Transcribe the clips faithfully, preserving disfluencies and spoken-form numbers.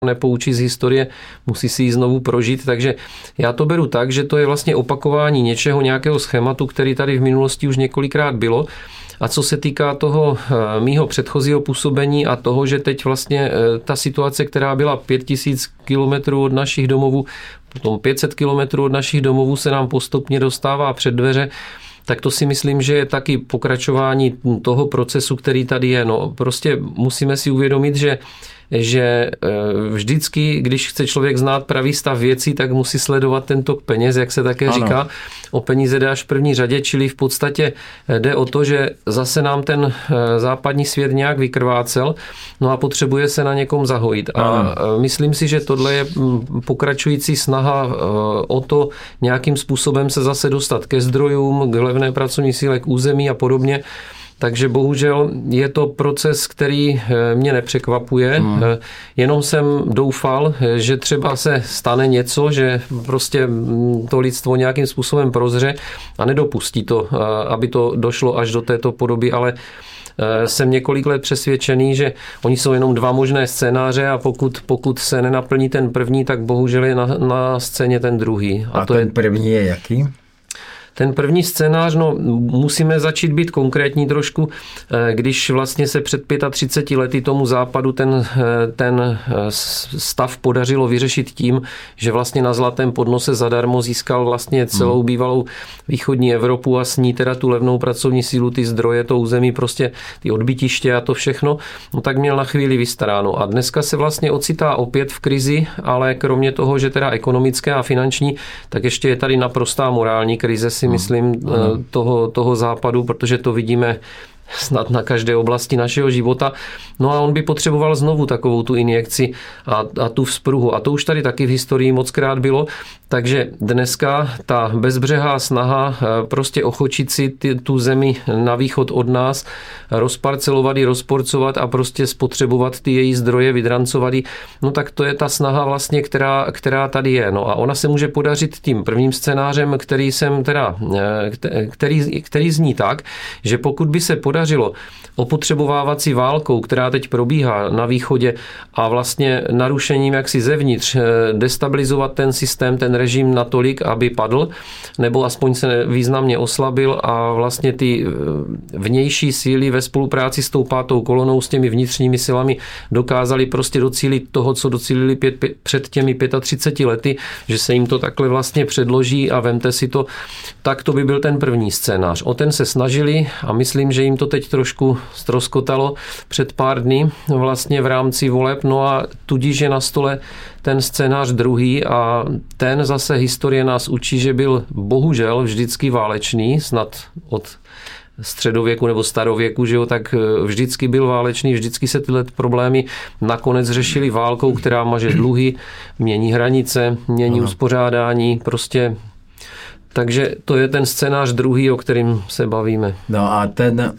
nepoučí z historie, musí si ji znovu prožít. Takže já to beru tak, že to je vlastně opakování něčeho, nějakého schématu, který tady v minulosti už několikrát bylo. A co se týká toho mýho předchozího působení a toho, že teď vlastně ta situace, která byla pět tisíc kilometrů od našich domovů, potom pět set kilometrů od našich domovů se nám postupně dostává před dveře, tak to si myslím, že je taky pokračování toho procesu, který tady je. No, prostě musíme si uvědomit, že že vždycky, když chce člověk znát pravý stav věcí, tak musí sledovat ten tok peněz, jak se také ano. říká. O peníze jde až v první řadě, čili v podstatě jde o to, že zase nám ten západní svět nějak vykrvácel, no a potřebuje se na někom zahojit. A ano. myslím si, že tohle je pokračující snaha o to nějakým způsobem se zase dostat ke zdrojům, k levné pracovní síle, k území a podobně. Takže bohužel je to proces, který mě nepřekvapuje. Hmm. Jenom jsem doufal, že třeba se stane něco, že prostě to lidstvo nějakým způsobem prozře a nedopustí to, aby to došlo až do této podoby, ale jsem několik let přesvědčený, že oni jsou jenom dva možné scénáře a pokud, pokud se nenaplní ten první, tak bohužel je na, na scéně ten druhý. A, a to ten je... první je jaký? Ten první scénář, no, musíme začít být konkrétní trošku, když vlastně se před třiceti pěti lety tomu západu ten, ten stav podařilo vyřešit tím, že vlastně na zlatém podnose zadarmo získal vlastně celou bývalou východní Evropu a s ní teda tu levnou pracovní sílu, ty zdroje, to území, prostě ty odbytiště a to všechno, no tak měl na chvíli vystaráno. A dneska se vlastně ocitá opět v krizi, ale kromě toho, že teda ekonomické a finanční, tak ještě je tady naprostá morální krize, si myslím, toho, toho západu, protože to vidíme snad na každé oblasti našeho života. No a on by potřeboval znovu takovou tu injekci a, a tu vzpruhu. A to už tady taky v historii mockrát bylo. Takže dneska ta bezbřehá snaha prostě ochočit si ty, tu zemi na východ od nás, rozparcelovat ji, rozporcovat a prostě spotřebovat ty její zdroje, vydrancovat ji, no tak to je ta snaha vlastně, která, která tady je. No a ona se může podařit tím prvním scénářem, který jsem teda, který, který zní tak, že pokud by se podařilo opotřebovávací válkou, která teď probíhá na východě a vlastně narušením jaksi zevnitř destabilizovat ten systém, ten režim natolik, aby padl, nebo aspoň se významně oslabil a vlastně ty vnější síly ve spolupráci s tou pátou kolonou, s těmi vnitřními silami dokázali prostě docílit toho, co docílili pět, pět, před těmi třiceti pěti lety, že se jim to takhle vlastně předloží a vemte si to, tak to by byl ten první scénář. O ten se snažili a myslím, že jim to teď trošku ztroskotalo před pár dny vlastně v rámci voleb, no a tudíž je na stole ten scénář druhý a ten zase historie nás učí, že byl bohužel vždycky válečný, snad od středověku nebo starověku, že jo, tak vždycky byl válečný, vždycky se tyhle problémy nakonec řešily válkou, která maže dluhy, mění hranice, mění Aha. uspořádání, prostě. Takže to je ten scénář druhý, o kterým se bavíme. No a ten,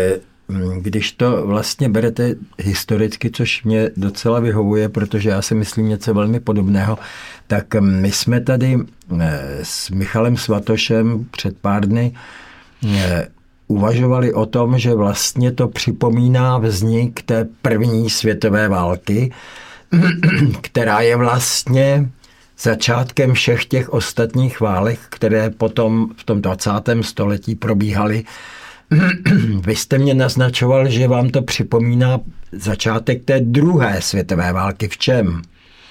když to vlastně berete historicky, což mě docela vyhovuje, protože já si myslím něco velmi podobného, tak my jsme tady s Michalem Svatošem před pár dny uvažovali o tom, že vlastně to připomíná vznik té první světové války, která je vlastně začátkem všech těch ostatních válek, které potom v tom dvacátém století probíhaly. Vy jste mě naznačoval, že vám to připomíná začátek té druhé světové války. V čem?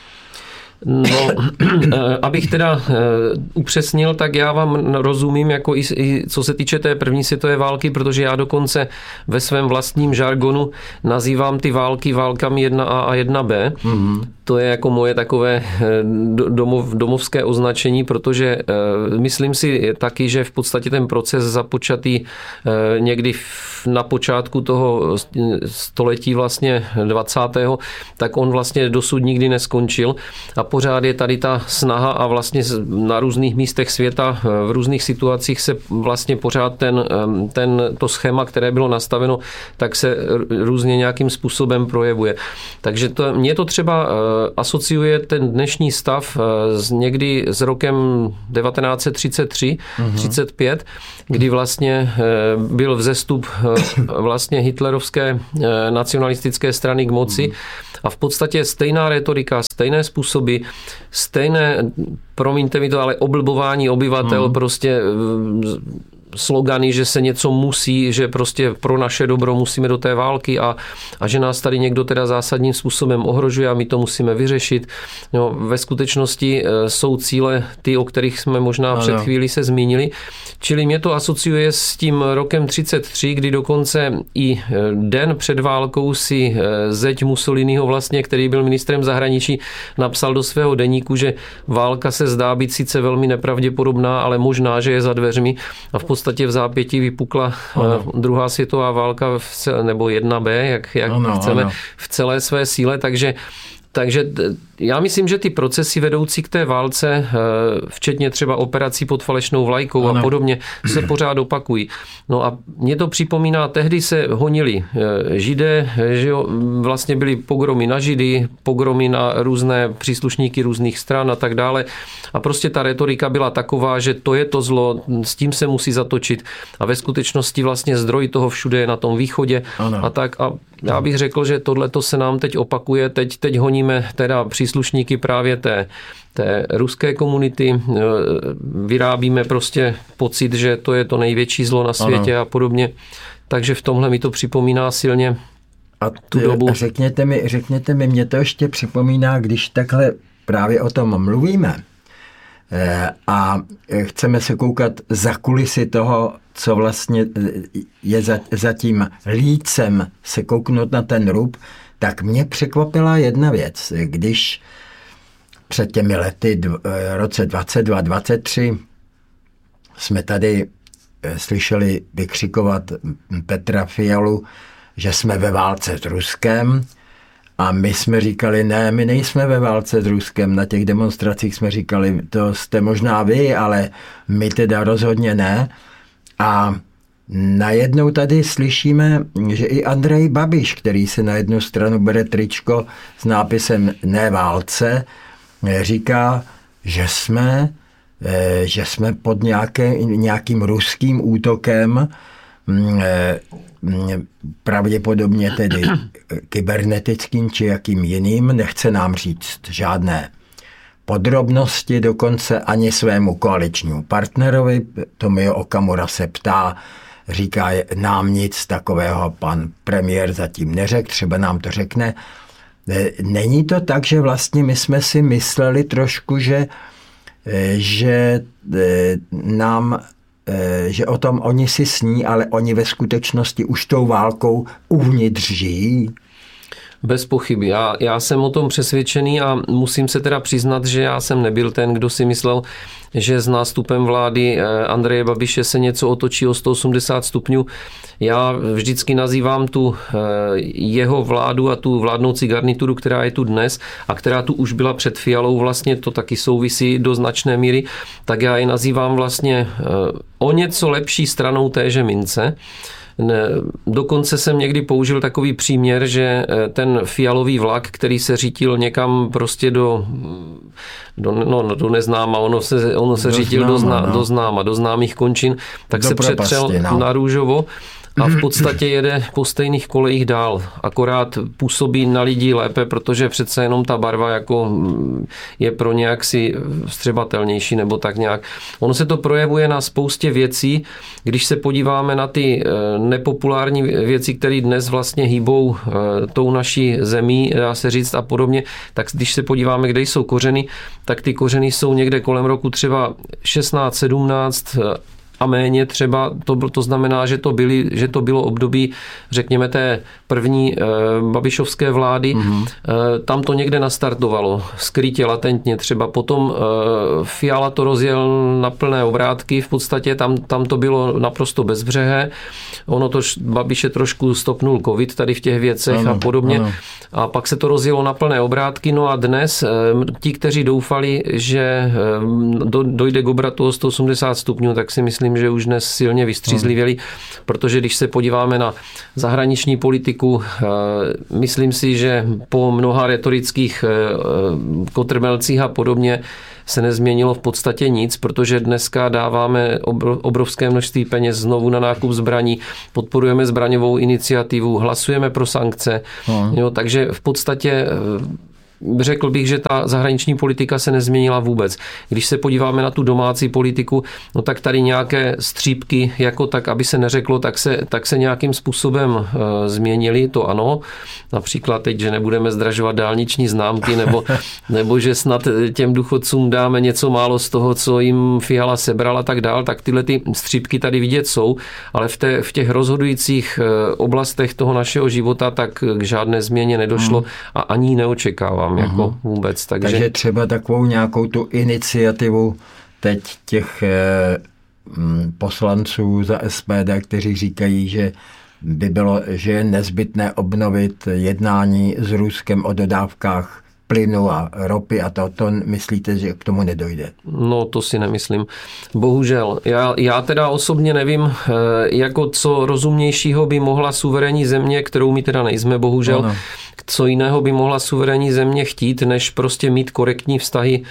No, abych teda upřesnil, tak já vám rozumím, jako i, i co se týče té první světové války, protože já dokonce ve svém vlastním žargonu nazývám ty války válkami jedna A a jedna B. Mm-hmm. To je jako moje takové domov, domovské označení, protože myslím si taky, že v podstatě ten proces započatý někdy na počátku toho století vlastně dvacátého tak on vlastně dosud nikdy neskončil. A pořád je tady ta snaha a vlastně na různých místech světa, v různých situacích se vlastně pořád ten, ten, to schéma, které bylo nastaveno, tak se různě nějakým způsobem projevuje. Takže to, mě to třeba asociuje ten dnešní stav z někdy s rokem devatenáct set třicet tři mm-hmm. třicet pět, kdy vlastně byl vzestup vlastně hitlerovské nacionalistické strany k moci mm-hmm. a v podstatě stejná retorika, stejné způsoby, stejné, promiňte mi to, ale oblbování obyvatel, mm. prostě slogany, že se něco musí, že prostě pro naše dobro musíme do té války a, a že nás tady někdo teda zásadním způsobem ohrožuje a my to musíme vyřešit. No, ve skutečnosti jsou cíle ty, o kterých jsme možná před chvílí se zmínili. Čili mě to asociuje s tím rokem třicet tři, kdy dokonce i den před válkou si zeď Mussoliniho vlastně, který byl ministrem zahraničí, napsal do svého deníku, že válka se zdá být sice velmi nepravděpodobná, ale možná, že je za dveřmi a v podstatě v zápětí vypukla ano. druhá světová válka v celé, nebo jedna bé, jak, jak ano, chceme, ano. v celé své síle, takže Takže já myslím, že ty procesy vedoucí k té válce, včetně třeba operací pod falešnou vlajkou ano. a podobně, se pořád opakují. No a mě to připomíná, tehdy se honili Židé, že jo, vlastně byly pogromy na Židy, pogromy na různé příslušníky různých stran a tak dále. A prostě ta retorika byla taková, že to je to zlo, s tím se musí zatočit. A ve skutečnosti vlastně zdroj toho všude je na tom východě. Ano. A tak a já bych řekl, že tohleto se nám teď opakuje. Teď, teď honíme teda příslušníky právě té, té ruské komunity. Vyrábíme prostě pocit, že to je to největší zlo na světě ano. a podobně. Takže v tomhle mi to připomíná silně a tu dobu. Řekněte mi, řekněte mi, mě to ještě připomíná, když takhle právě o tom mluvíme a chceme se koukat za kulisy toho, co vlastně je za, za tím lícem se kouknout na ten rub, tak mě překvapila jedna věc. Když před těmi lety, v roce dvacet dva dvacet tři, jsme tady slyšeli vykřikovat Petra Fialu, že jsme ve válce s Ruskem, a my jsme říkali, ne, my nejsme ve válce s Ruskem. Na těch demonstracích jsme říkali, to jste možná vy, ale my teda rozhodně ne. A najednou tady slyšíme, že i Andrej Babiš, který se na jednu stranu bere tričko s nápisem ne válce, říká, že jsme, že jsme pod nějaké, nějakým ruským útokem, pravděpodobně tedy kybernetickým či jakým jiným, nechce nám říct žádné podrobnosti, dokonce ani svému koaličnímu partnerovi. Tomio Okamura se ptá, říká, nám nic takového pan premiér zatím neřekl, třeba nám to řekne. Není to tak, že vlastně my jsme si mysleli trošku, že, že nám že o tom oni si sní, ale oni ve skutečnosti už tou válkou uvnitř žijí? Bez pochyby. Já, já jsem o tom přesvědčený a musím se teda přiznat, že já jsem nebyl ten, kdo si myslel, že s nástupem vlády Andreje Babiše se něco otočí o sto osmdesát stupňů. Já vždycky nazývám tu jeho vládu a tu vládnoucí garnituru, která je tu dnes a která tu už byla před Fialou, vlastně to taky souvisí do značné míry, tak já ji nazývám vlastně o něco lepší stranou téže mince. Dokonce jsem někdy použil takový příměr, že ten Fialový vlak, který se řítil někam prostě do, do, no, do neznáma, ono se, ono se do řítil známa, do, zná, no. do známa, do známých končin, tak do se propasti, přetřel no. na růžovo a v podstatě jede po stejných kolejích dál. Akorát působí na lidi lépe, protože přece jenom ta barva jako je pro ně jaksi vstřebatelnější nebo tak nějak. Ono se to projevuje na spoustě věcí. Když se podíváme na ty nepopulární věci, které dnes vlastně hýbou tou naší zemí, dá se říct a podobně, tak když se podíváme, kde jsou kořeny, tak ty kořeny jsou někde kolem roku třeba šestnáct sedmnáct a méně třeba, to, to znamená, že to, byly, že to bylo období, řekněme, té první e, babišovské vlády. Mm-hmm. E, tam to někde nastartovalo, skrytě, latentně. Třeba potom e, Fiala to rozjel na plné obrátky, v podstatě tam, tam to bylo naprosto bezbřehé. Ono to Babiše trošku stopnul covid tady v těch věcech ano, a podobně. Ano. A pak se to rozjelo na plné obrátky. No a dnes ti, kteří doufali, že dojde k obratu o sto osmdesát stupňů, tak si myslím, že už dnes silně vystřízlivěli, protože když se podíváme na zahraniční politiku, myslím si, že po mnoha retorických kotrmelcích a podobně se nezměnilo v podstatě nic, protože dneska dáváme obrovské množství peněz znovu na nákup zbraní, podporujeme zbraňovou iniciativu, hlasujeme pro sankce. Hmm. Jo, takže v podstatě řekl bych, že ta zahraniční politika se nezměnila vůbec. Když se podíváme na tu domácí politiku, no tak tady nějaké střípky, jako tak, aby se neřeklo, tak se, tak se nějakým způsobem e, změnily, to ano. Například teď, že nebudeme zdražovat dálniční známky, nebo, nebo že snad těm důchodcům dáme něco málo z toho, co jim Fiala sebral a tak dál, tak tyhle ty střípky tady vidět jsou, ale v, té, v těch rozhodujících oblastech toho našeho života tak k žádné změně nedošlo hmm. a ani neočekávám. Jako vůbec, takže... takže třeba takovou nějakou tu iniciativu teď těch eh, poslanců za S P D, kteří říkají, že by bylo, že je nezbytné obnovit jednání s Ruskem o dodávkách plynu a ropy a to, to myslíte, že k tomu nedojde? No to si nemyslím. Bohužel. Já, já teda osobně nevím, jako co rozumnějšího by mohla suverénní země, kterou my teda nejsme, bohužel, ano. Co jiného by mohla suverénní země chtít, než prostě mít korektní vztahy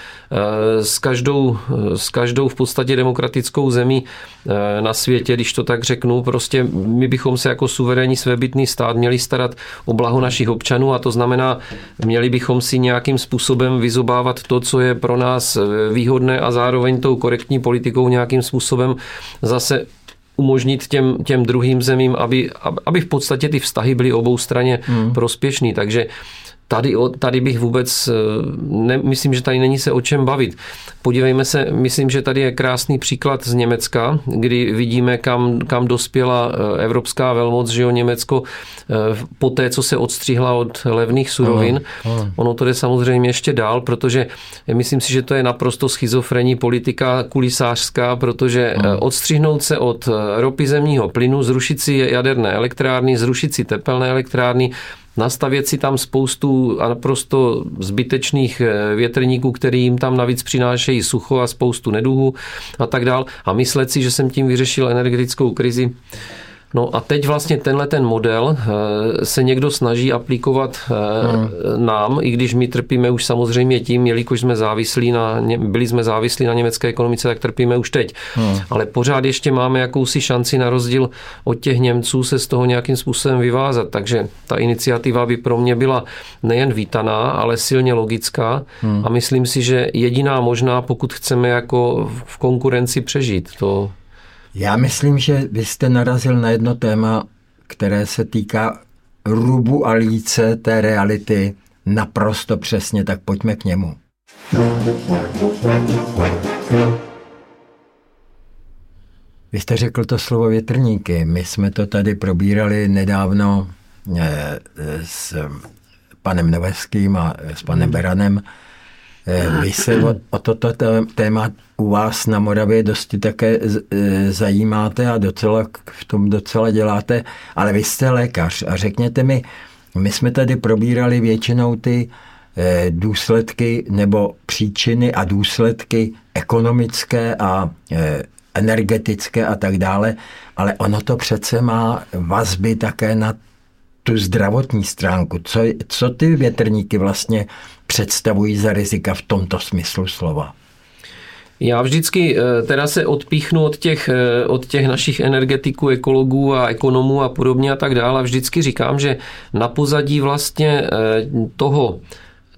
s každou, s každou v podstatě demokratickou zemí na světě, když to tak řeknu. Prostě my bychom se jako suverénní svébytný stát měli starat o blaho našich občanů a to znamená, měli bychom si nějakým způsobem vyzobávat to, co je pro nás výhodné a zároveň tou korektní politikou nějakým způsobem zase umožnit těm, těm druhým zemím, aby, aby v podstatě ty vztahy byly oboustraně hmm. prospěšný. Takže Tady, tady bych vůbec, ne, myslím, že tady není se o čem bavit. Podívejme se, myslím, že tady je krásný příklad z Německa, kdy vidíme, kam, kam dospěla evropská velmoc, že jo, Německo po té, co se odstřihla od levných surovin. Aha, aha. Ono to jde samozřejmě ještě dál, protože myslím si, že to je naprosto schizofrenní politika kulisářská, protože aha. odstřihnout se od ropy zemního plynu, zrušit si jaderné elektrárny, zrušit si tepelné elektrárny, nastavět si tam spoustu a naprosto zbytečných větrníků, který jim tam navíc přinášejí sucho a spoustu neduhů a tak dál. A myslet si, že jsem tím vyřešil energetickou krizi. No a teď vlastně tenhle ten model se někdo snaží aplikovat hmm. nám, i když my trpíme už samozřejmě tím, jelikož jsme závislí na, byli jsme závislí na německé ekonomice, tak trpíme už teď. Hmm. Ale pořád ještě máme jakousi šanci na rozdíl od těch Němců se z toho nějakým způsobem vyvázat. Takže ta iniciativa by pro mě byla nejen vítaná, ale silně logická hmm. a myslím si, že jediná možná, pokud chceme jako v konkurenci přežít. To Já myslím, že vy jste narazil na jedno téma, které se týká rubu a líce té reality naprosto přesně, tak pojďme k němu. Vy jste řekl to slovo větrníky. My jsme to tady probírali nedávno s panem Noveským a s panem Beranem. Vy se o, o toto téma u vás na Moravě dosti také zajímáte a docela v tom docela děláte, ale vy jste lékař a řekněte mi, my jsme tady probírali většinou ty důsledky nebo příčiny a důsledky ekonomické a energetické a tak dále, ale ono to přece má vazby také na tu zdravotní stránku. Co, co ty větrníky vlastně představují za rizika v tomto smyslu slova? Já vždycky teda se odpíchnu od těch, od těch našich energetiků, ekologů a ekonomů a podobně a tak dále. A vždycky říkám, že na pozadí vlastně toho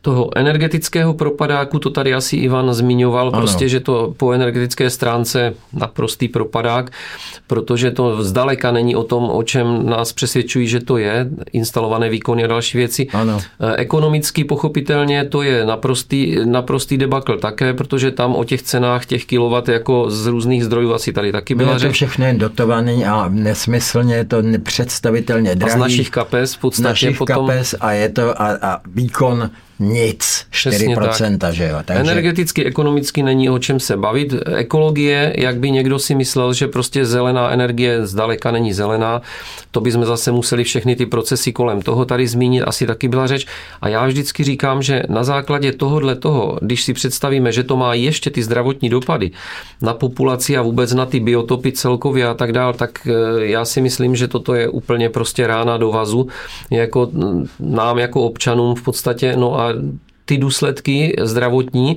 toho energetického propadáku, to tady asi Ivan zmiňoval, ano. Prostě, že to po energetické stránce naprostý propadák, protože to zdaleka není o tom, o čem nás přesvědčují, že to je, instalované výkony a další věci. Ano. Ekonomicky pochopitelně to je naprostý, naprostý debakl také, protože tam o těch cenách těch kilowatt jako z různých zdrojů asi tady taky byla. Je to všechno je dotovaný a nesmyslně je to nepředstavitelně drahý. A z našich kapes v podstatě našich potom... kapes a je to a, a výkon nic, čtyři procenta, že jo. Takže... Energeticky, ekonomicky není o čem se bavit. Ekologie, jak by někdo si myslel, že prostě zelená energie zdaleka není zelená, to bychom zase museli všechny ty procesy kolem toho tady zmínit, asi taky byla řeč. A já vždycky říkám, že na základě tohohle toho, když si představíme, že to má ještě ty zdravotní dopady na populaci a vůbec na ty biotopy celkově a tak dál, tak já si myslím, že toto je úplně prostě rána do vazu, jako nám jako občanům v podstatě, no a ty důsledky zdravotní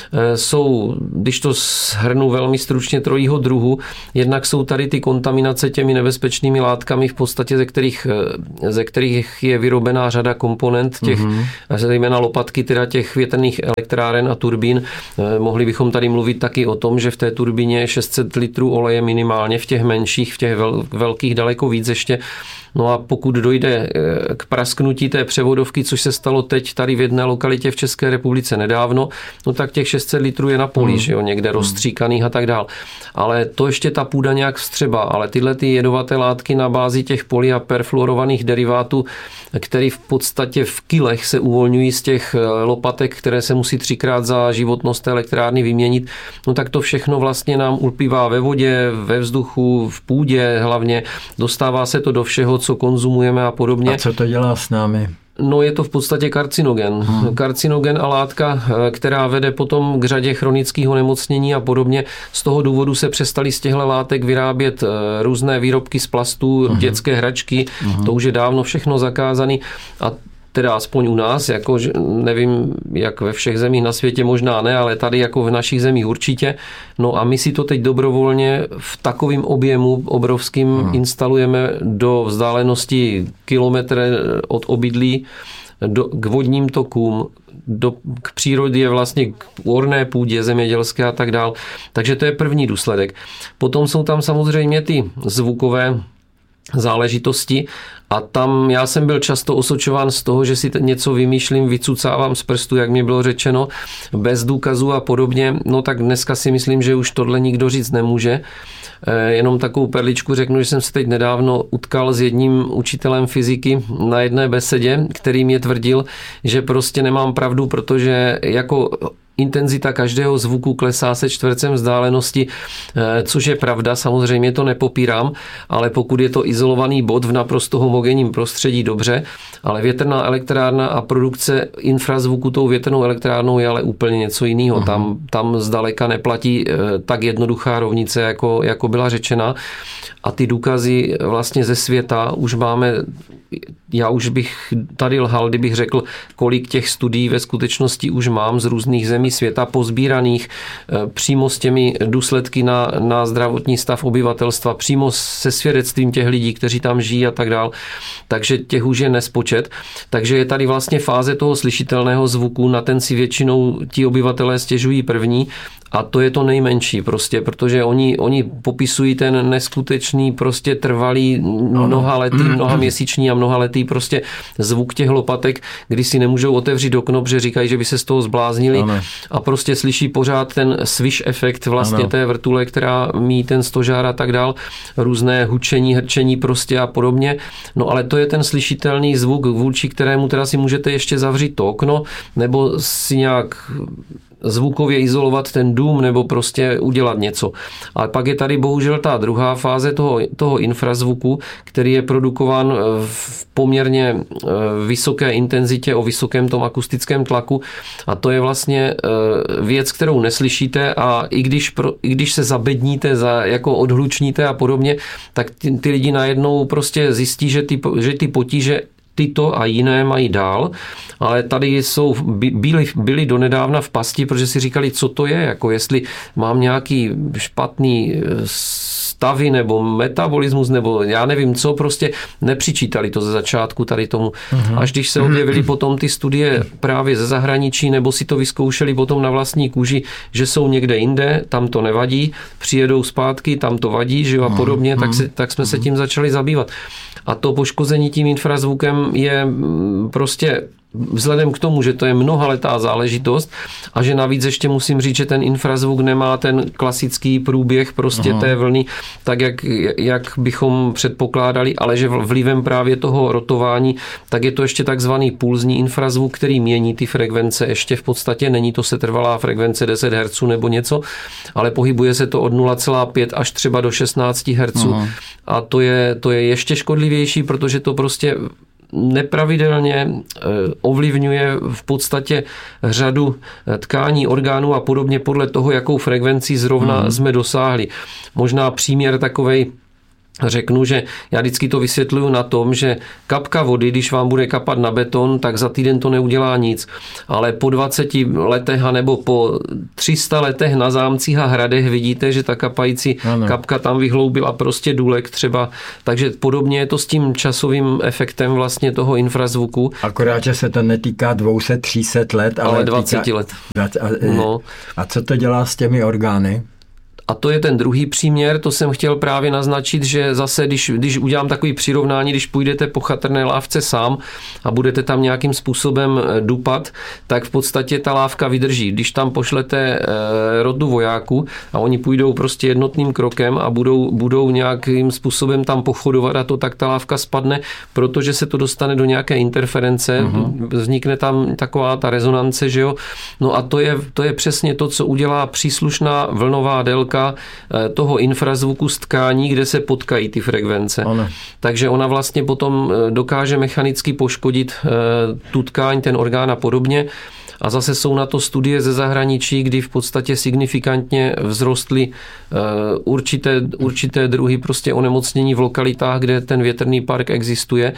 jsou, když to shrnu velmi stručně, trojího druhu. Jednak jsou tady ty kontaminace těmi nebezpečnými látkami, v podstatě ze kterých, ze kterých je vyrobená řada komponent těch, mm-hmm. zejména lopatky teda těch větrných elektráren a turbín. Mohli bychom tady mluvit taky o tom, že v té turbině je šest set litrů oleje minimálně, v těch menších, v těch vel, velkých daleko víc ještě. No a pokud dojde k prasknutí té převodovky, což se stalo teď tady v jedné lokalitě v České republice nedávno, no tak těch šest set litrů je na poli, hmm. že jo, někde rozstříkaných a tak dál. Ale to ještě ta půda nějak vstřeba, ale tyhle ty jedovaté látky na bázi těch poly a perfluorovaných derivátů, které v podstatě v kilech se uvolňují z těch lopatek, které se musí třikrát za životnost té elektrárny vyměnit, no tak to všechno vlastně nám ulpívá ve vodě, ve vzduchu, v půdě hlavně, dostává se to do všeho, co konzumujeme a podobně. A co to dělá s námi? No je to v podstatě karcinogen. Hmm. Karcinogen a látka, která vede potom k řadě chronických onemocnění a podobně. Z toho důvodu se přestali z těchto látek vyrábět různé výrobky z plastů, hmm. dětské hračky. Hmm. To už je dávno všechno zakázané. A teda aspoň u nás, jako nevím, jak ve všech zemích na světě možná ne, ale tady jako v našich zemích určitě. No a my si to teď dobrovolně v takovém objemu obrovským hmm. instalujeme do vzdálenosti kilometr od obydlí, do, k vodním tokům, do, k přírodě, vlastně k orné půdě zemědělské a tak dál. Takže to je první důsledek. Potom jsou tam samozřejmě ty zvukové záležitosti a tam já jsem byl často osočován z toho, že si něco vymýšlím, vycucávám z prstu, jak mi bylo řečeno, bez důkazů a podobně. No tak dneska si myslím, že už tohle nikdo říct nemůže. Jenom takovou perličku řeknu, že jsem se teď nedávno utkal s jedním učitelem fyziky na jedné besedě, který mě tvrdil, že prostě nemám pravdu, protože jako intenzita každého zvuku klesá se čtvercem vzdálenosti, což je pravda, samozřejmě to nepopírám, ale pokud je to izolovaný bod v naprosto homogenním prostředí, dobře, ale větrná elektrárna a produkce infrazvuku tou větrnou elektrárnou je ale úplně něco jiného. Uh-huh. Tam, tam zdaleka neplatí tak jednoduchá rovnice, jako, jako byla řečena. A ty důkazy vlastně ze světa už máme, já už bych tady lhal, kdybych řekl, kolik těch studií ve skutečnosti už mám z různých zemí světa pozbíraných přímo s těmi důsledky na, na zdravotní stav obyvatelstva, přímo se svědectvím těch lidí, kteří tam žijí a tak dál. Takže těch už je nespočet. Takže je tady vlastně fáze toho slyšitelného zvuku, na ten si většinou ti obyvatelé stěžují první. A to je to nejmenší prostě, protože oni, oni popisují ten neskutečný, prostě trvalý, mnohaletý, mnohaměsíční a mnohaletý prostě zvuk těch lopatek, kdy si nemůžou otevřít okno, protože říkají, že by se z toho zbláznili ano. a prostě slyší pořád ten swish efekt vlastně ano. té vrtule, která míjí ten stožár a tak dál, různé hučení, hrčení prostě a podobně. No ale to je ten slyšitelný zvuk, vůči kterému teda si můžete ještě zavřít to okno, nebo si nějak zvukově izolovat ten dům nebo prostě udělat něco. Ale pak je tady bohužel ta druhá fáze toho, toho infrazvuku, který je produkován v poměrně vysoké intenzitě, o vysokém tom akustickém tlaku a to je vlastně věc, kterou neslyšíte a i když, pro, i když se zabedníte, za, jako odhlučníte a podobně, tak ty, ty lidi najednou prostě zjistí, že ty, že ty potíže tyto a jiné mají dál, ale tady jsou, byli, byli donedávna v pasti, protože si říkali, co to je, jako jestli mám nějaký špatný stavy nebo metabolismus nebo já nevím co, prostě nepřičítali to ze začátku tady tomu. Uh-huh. Až když se objevily potom ty studie právě ze zahraničí nebo si to vyzkoušeli potom na vlastní kůži, že jsou někde jinde, tam to nevadí, přijedou zpátky, tam to vadí, že jo, a podobně, uh-huh. tak, se, tak jsme se tím začali zabývat. A to poškození tím infrazvukem je prostě vzhledem k tomu, že to je mnohaletá záležitost a že navíc ještě musím říct, že ten infrazvuk nemá ten klasický průběh prostě Aha. té vlny, tak jak, jak bychom předpokládali, ale že vlivem právě toho rotování, tak je to ještě takzvaný pulzní infrazvuk, který mění ty frekvence ještě v podstatě, není to setrvalá frekvence deset hertzů nebo něco, ale pohybuje se to od nula celá pět až třeba do šestnáct hertzů Aha. a to je, to je ještě škodlivější, protože to prostě nepravidelně ovlivňuje v podstatě řadu tkání, orgánů a podobně podle toho, jakou frekvenci zrovna hmm. jsme dosáhli. Možná příměr takovej řeknu, že já vždycky to vysvětluju na tom, že kapka vody, když vám bude kapat na beton, tak za týden to neudělá nic. Ale po dvaceti letech nebo po tři sta letech na zámcích a hradech vidíte, že ta kapající ano. kapka tam vyhloubila prostě důlek třeba. Takže podobně je to s tím časovým efektem vlastně toho infrazvuku. Akorát, že se to netýká dvě stě tři sta let, ale, ale dvacet týká... let. A, no. a co to dělá s těmi orgány? A to je ten druhý příměr, to jsem chtěl právě naznačit, že zase, když, když udělám takový přirovnání, když půjdete po chatrné lávce sám a budete tam nějakým způsobem dupat, tak v podstatě ta lávka vydrží. Když tam pošlete rotu vojáků a oni půjdou prostě jednotným krokem a budou, budou nějakým způsobem tam pochodovat a to, tak ta lávka spadne, protože se to dostane do nějaké interference, uh-huh. vznikne tam taková ta rezonance, že jo. No a to je, to je přesně to, co udělá příslušná vlnová délka toho infrazvuku z tkání, kde se potkají ty frekvence. Ano. Takže ona vlastně potom dokáže mechanicky poškodit tu tkáň, ten orgán a podobně. A zase jsou na to studie ze zahraničí, kdy v podstatě signifikantně vzrostly určité, určité druhy prostě onemocnění v lokalitách, kde ten větrný park existuje.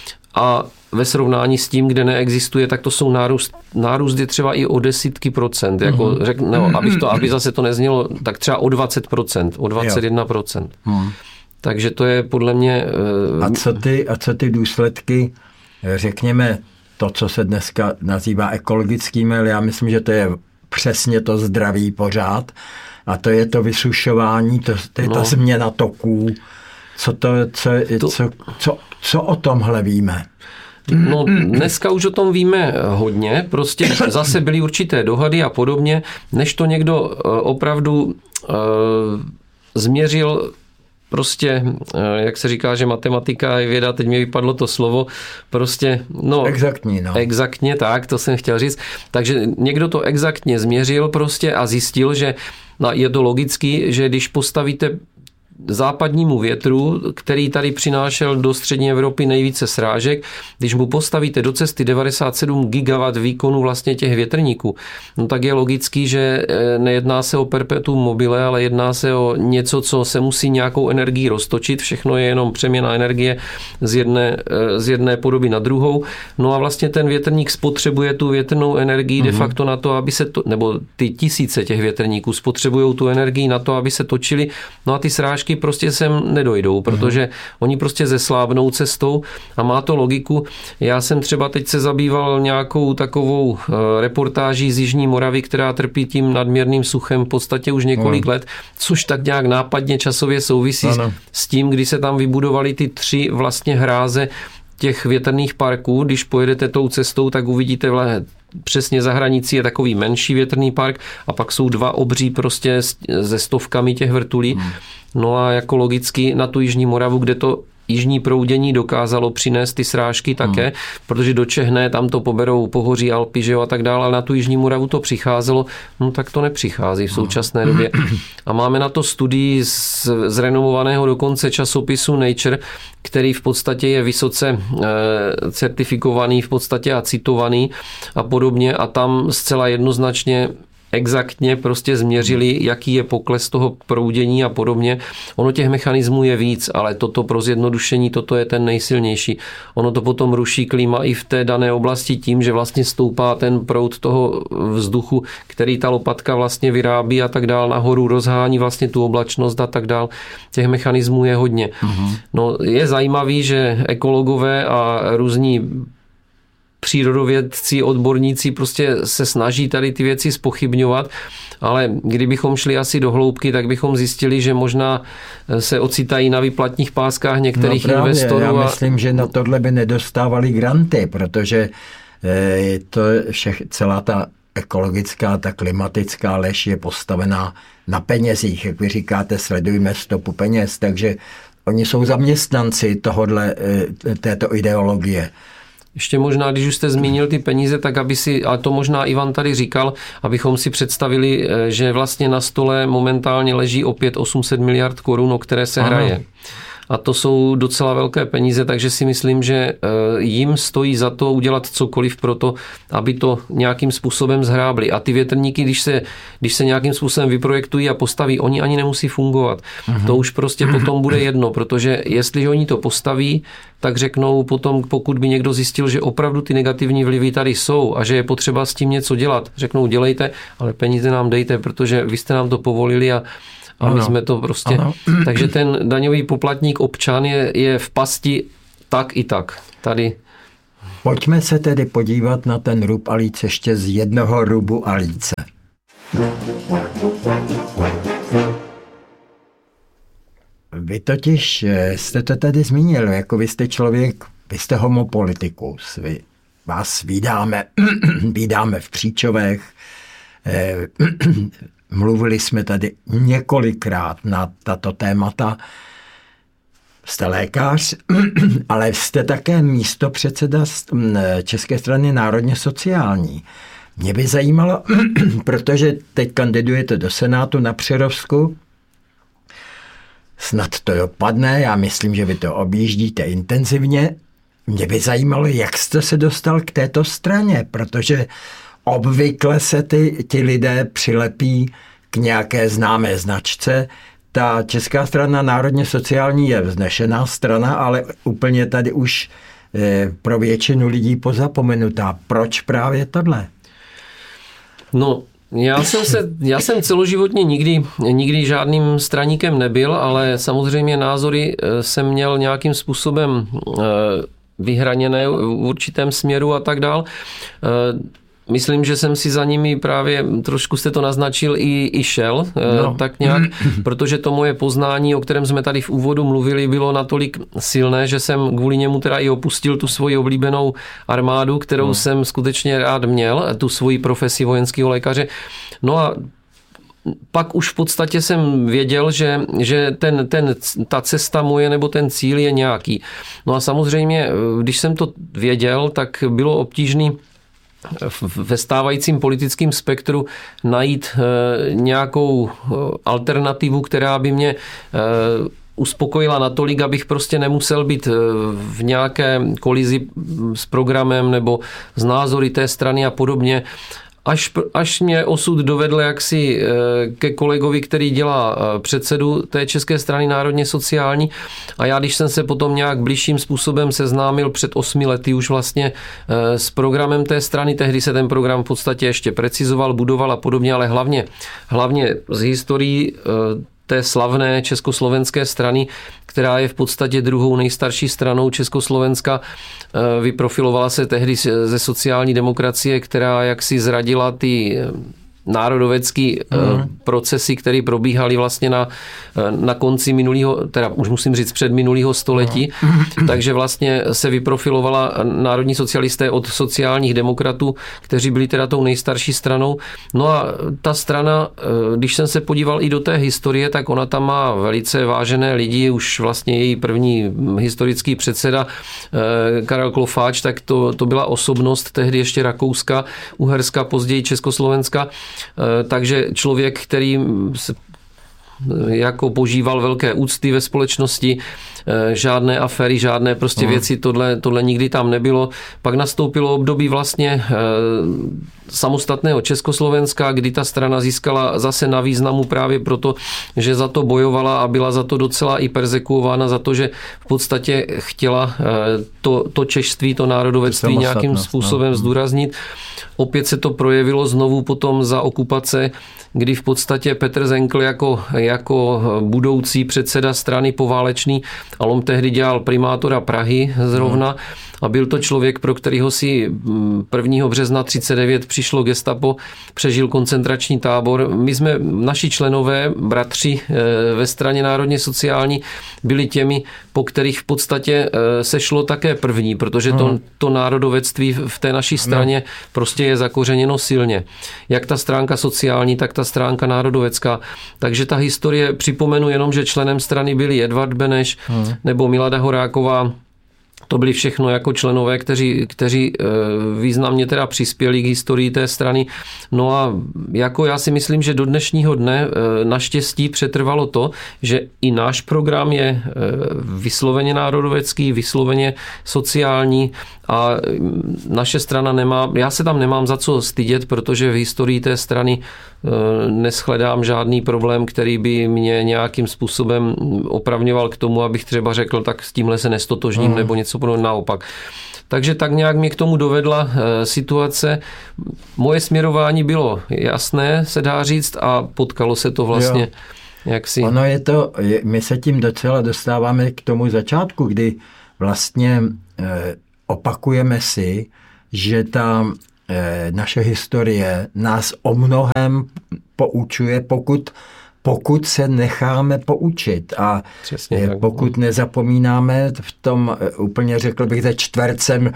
A ve srovnání s tím, kde neexistuje, tak to jsou nárůst, nárůst je třeba i o desítky procent. Jako uh-huh. řek, no, abych to, aby zase to neznělo, tak třeba o dvacet procent, o dvacet jedna procent. Uh-huh. Takže to je podle mě... A co ty, a co ty důsledky, řekněme, to, co se dneska nazývá ekologickými, ale já myslím, že to je přesně to zdraví pořád, a to je to vysušování, to, to je no. ta změna toků. Co, to, co, to... co, co, co o tomhle víme? No, dneska už o tom víme hodně, prostě zase byly určité dohady a podobně, než to někdo opravdu uh, změřil prostě, jak se říká, že matematika je věda, teď mi vypadlo to slovo, prostě, no... Exaktní, no. Exaktně, tak, to jsem chtěl říct. Takže někdo to exaktně změřil prostě a zjistil, že no, je to logický, že když postavíte západnímu větru, který tady přinášel do střední Evropy nejvíce srážek, když mu postavíte do cesty devadesát sedm gigawatt výkonu vlastně těch větrníků, no tak je logický, že nejedná se o perpetuum mobile, ale jedná se o něco, co se musí nějakou energií roztočit, všechno je jenom přeměna energie z jedné, z jedné podoby na druhou, no a vlastně ten větrník spotřebuje tu větrnou energii mm-hmm. de facto na to, aby se to, nebo ty tisíce těch větrníků spotřebují tu energii na to, aby se točili, no a ty srážky prostě sem nedojdou, protože mm. oni prostě zeslábnou cestou a má to logiku. Já jsem třeba teď se zabýval nějakou takovou reportáží z Jižní Moravy, která trpí tím nadměrným suchem v podstatě už několik mm. let, což tak nějak nápadně časově souvisí ano. s tím, kdy se tam vybudovaly ty tři vlastně hráze těch větrných parků. Když pojedete tou cestou, tak uvidíte vle, přesně za hranicí je takový menší větrný park a pak jsou dva obří prostě se stovkami těch vrtulí. Hmm. No a jako logicky na tu Jižní Moravu, kde to jižní proudění dokázalo přinést ty srážky také, hmm. protože do Čehné tam to poberou pohoří Alpy, že jo, a tak dále, ale na tu Jižní Moravu to přicházelo, no tak to nepřichází v současné době. A máme na to studii z, z renomovaného dokonce časopisu Nature, který v podstatě je vysoce e, certifikovaný v podstatě a citovaný a podobně a tam zcela jednoznačně exaktně prostě změřili, jaký je pokles toho proudění a podobně. Ono těch mechanismů je víc, ale toto pro zjednodušení, toto je ten nejsilnější. Ono to potom ruší klima i v té dané oblasti tím, že vlastně stoupá ten proud toho vzduchu, který ta lopatka vlastně vyrábí a tak dál, nahoru rozhání vlastně tu oblačnost a tak dál. Těch mechanismů je hodně. Uh-huh. No, je zajímavý, že ekologové a různí přírodovědci, odborníci prostě se snaží tady ty věci zpochybňovat, ale kdybychom šli asi do hloubky, tak bychom zjistili, že možná se ocitají na výplatních páskách některých no právě, investorů. Já myslím, a... že na tohle by nedostávali granty, protože to všech, celá ta ekologická, ta klimatická lež je postavená na penězích. Jak vy říkáte, sledujme stopu peněz, takže oni jsou zaměstnanci tohodle, této ideologie. Ještě možná, když už jste zmínil ty peníze, tak aby si, ale to možná Ivan tady říkal, abychom si představili, že vlastně na stole momentálně leží opět osm set miliard korun, o které se ano. hraje. A to jsou docela velké peníze, takže si myslím, že jim stojí za to udělat cokoliv pro to, aby to nějakým způsobem zhrábli. A ty větrníky, když se, když se nějakým způsobem vyprojektují a postaví, oni ani nemusí fungovat. Uh-huh. To už prostě potom bude jedno, protože jestliže oni to postaví, tak řeknou potom, pokud by někdo zjistil, že opravdu ty negativní vlivy tady jsou a že je potřeba s tím něco dělat, řeknou dělejte, ale peníze nám dejte, protože vy jste nám to povolili a A my ano. jsme to prostě... Ano. Takže ten daňový poplatník občan je, je v pasti tak i tak. Tady. Pojďme se tedy podívat na ten rub a líc ještě z jednoho rubu a líce. Vy totiž jste to tady zmínil, jako vy jste člověk, vy jste homo politicus. Vy, vás vídáme, vídáme v Příčovech, eh, mluvili jsme tady několikrát na tato témata. Jste lékař, ale jste také místopředseda České strany národně sociální. Mě by zajímalo, protože teď kandidujete do Senátu na Přerovsku, snad to dopadne, já myslím, že vy to objíždíte intenzivně. Mě by zajímalo, jak jste se dostal k této straně, protože obvykle se ty, ti lidé přilepí k nějaké známé značce. Ta Česká strana národně sociální je vznešená strana, ale úplně tady už e, pro většinu lidí pozapomenutá. Proč právě tohle? No, já jsem, se, já jsem celoživotně nikdy, nikdy žádným straníkem nebyl, ale samozřejmě názory jsem měl nějakým způsobem vyhraněné v určitém směru a tak dál. Myslím, že jsem si za nimi právě, trošku jste to naznačil, i, i šel, no. tak nějak, protože to moje poznání, o kterém jsme tady v úvodu mluvili, bylo natolik silné, že jsem kvůli němu teda i opustil tu svoji oblíbenou armádu, kterou no. jsem skutečně rád měl, tu svoji profesi vojenského lékaře. No a pak už v podstatě jsem věděl, že, že ten, ten, ta cesta moje nebo ten cíl je nějaký. No a samozřejmě, když jsem to věděl, tak bylo obtížný ve stávajícím politickým spektru najít nějakou alternativu, která by mě uspokojila natolik, abych prostě nemusel být v nějaké kolizi s programem nebo s názory té strany a podobně. Až, až mě osud dovedl jaksi ke kolegovi, který dělá předsedu té České strany národně sociální, a já, když jsem se potom nějak bližším způsobem seznámil před osmi lety už vlastně s programem té strany, tehdy se ten program v podstatě ještě precizoval, budoval a podobně, ale hlavně, hlavně z historií té slavné československé strany, která je v podstatě druhou nejstarší stranou Československa, vyprofilovala se tehdy ze sociální demokracie, která jaksi zradila ty národovecký mm. procesy, které probíhaly vlastně na, na konci minulého, teda už musím říct před minulého století, mm. takže vlastně se vyprofilovala národní socialisté od sociálních demokratů, kteří byli teda tou nejstarší stranou. No a ta strana, když jsem se podíval i do té historie, tak ona tam má velice vážené lidi, už vlastně její první historický předseda Karel Klofáč, tak to, to byla osobnost tehdy ještě Rakouska, Uherska, později Československa. Takže člověk, který se jako požíval velké úcty ve společnosti, žádné aféry, žádné prostě hmm. věci, tohle, tohle nikdy tam nebylo. Pak nastoupilo období vlastně samostatného Československa, kdy ta strana získala zase na významu právě proto, že za to bojovala a byla za to docela i perzekuována, za to, že v podstatě chtěla to, to češství, to národovectví nějakým způsobem no. zdůraznit. Opět se to projevilo znovu potom za okupace, kdy v podstatě Petr Zenkl jako, jako budoucí předseda strany poválečný, ale on tehdy dělal primátora Prahy zrovna, a byl to člověk, pro kterého si prvního března třicet devět přišlo gestapo, přežil koncentrační tábor. My jsme, naši členové, bratři ve straně národně sociální, byli těmi, po kterých v podstatě se šlo také první, protože to, to národovectví v té naší straně prostě je zakořeněno silně. Jak ta stránka sociální, tak ta stránka národovecká. Takže ta historie, připomenu jenom, že členem strany byli Edvard Beneš nebo Milada Horáková. To byli všechno jako členové, kteří, kteří významně teda přispěli k historii té strany. No a jako já si myslím, že do dnešního dne naštěstí přetrvalo to, že i náš program je vysloveně národovecký, vysloveně sociální a naše strana nemá, já se tam nemám za co stydět, protože v historii té strany neschledám žádný problém, který by mě nějakým způsobem opravňoval k tomu, abych třeba řekl, tak s tímhle se nestotožním, mm. nebo něco podobného, naopak. Takže tak nějak mě k tomu dovedla situace. Moje směrování bylo jasné, se dá říct, a potkalo se to vlastně jo. jaksi. Ono je to, my se tím docela dostáváme k tomu začátku, kdy vlastně eh, opakujeme si, že ta naše historie nás o mnohem poučuje, pokud, pokud se necháme poučit. A Přesně, pokud nezapomínáme v tom, úplně řekl bych, za čtvercem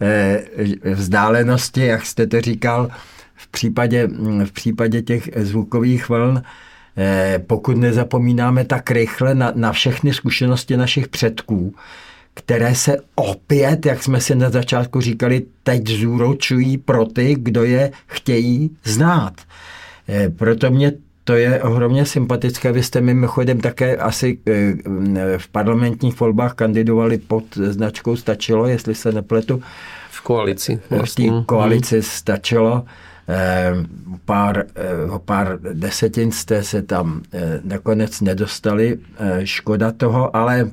vzdálenosti, jak jste to říkal, v případě, v případě těch zvukových vln, pokud nezapomínáme tak rychle na, na všechny zkušenosti našich předků, které se opět, jak jsme si na začátku říkali, teď zúročují pro ty, kdo je chtějí znát. Proto mě to je ohromně sympatické. Vy jste mimochodem také asi v parlamentních volbách kandidovali pod značkou Stačilo, jestli se nepletu. V koalici. V té koalici hmm. Stačilo. Pár, o pár desetin jste se tam nakonec nedostali. Škoda toho, ale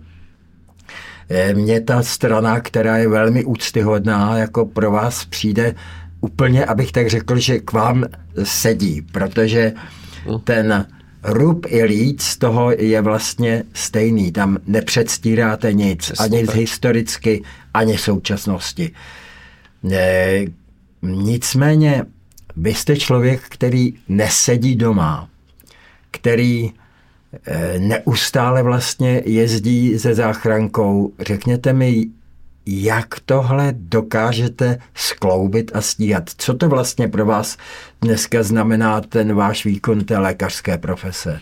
mně ta strana, která je velmi úctyhodná, jako pro vás přijde úplně, abych tak řekl, že k vám sedí, protože ten rub i líc z toho je vlastně stejný. Tam nepředstíráte nic, Přesně ani tak. historicky, ani současnosti. E, nicméně vy jste člověk, který nesedí doma, který neustále vlastně jezdí se záchrankou. Řekněte mi, jak tohle dokážete skloubit a stíhat? Co to vlastně pro vás dneska znamená ten váš výkon té lékařské profese?